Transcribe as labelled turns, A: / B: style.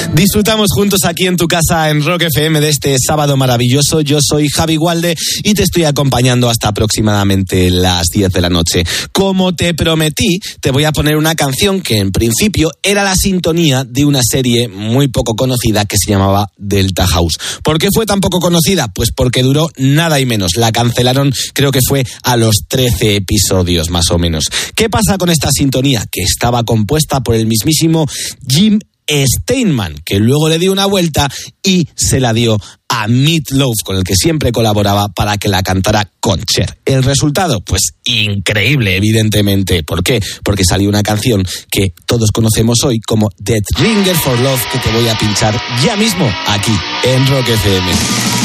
A: Disfrutamos juntos aquí en tu casa en Rock FM de este sábado maravilloso. Yo soy Javi Gualde y te estoy acompañando hasta aproximadamente las 10 de la noche. Como te prometí, te voy a poner una canción que en principio era la sintonía de una serie muy poco conocida que se llamaba Delta House. ¿Por qué fue tan poco conocida? Pues porque duró nada y menos. La cancelaron, creo que fue a los 13 episodios más o menos. ¿Qué pasa con esta sintonía? Que estaba compuesta por el mismísimo Jim Steinman, que luego le dio una vuelta y se la dio a Meat Loaf, con el que siempre colaboraba para que la cantara con Cher. El resultado, pues increíble, evidentemente. ¿Por qué? Porque salió una canción que todos conocemos hoy como Dead Ringer for Love, que te voy a pinchar ya mismo aquí en Rock FM.